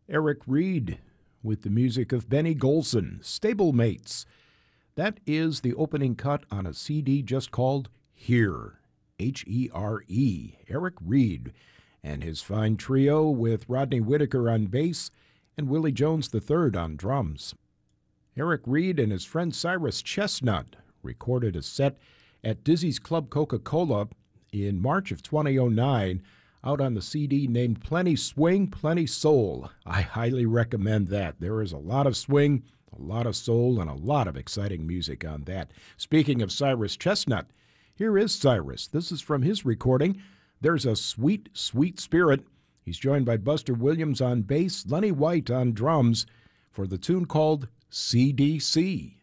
Eric Reed with the music of Benny Golson, Stablemates. That is the opening cut on a CD just called Here, H-E-R-E, Eric Reed, and his fine trio with Rodney Whitaker on bass and Willie Jones III on drums. Eric Reed and his friend Cyrus Chestnut recorded a set at Dizzy's Club Coca-Cola in March of 2009 out on the CD named Plenty Swing, Plenty Soul. I highly recommend that. There is a lot of swing, a lot of soul, and a lot of exciting music on that. Speaking of Cyrus Chestnut, here is Cyrus. This is from his recording. There's a Sweet, Sweet Spirit. He's joined by Buster Williams on bass, Lenny White on drums for the tune called CDC.